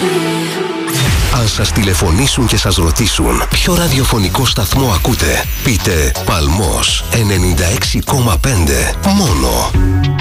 Αν σας τηλεφωνήσουν και σας ρωτήσουν ποιο ραδιοφωνικό σταθμό ακούτε, πείτε Παλμός 96,5 μόνο.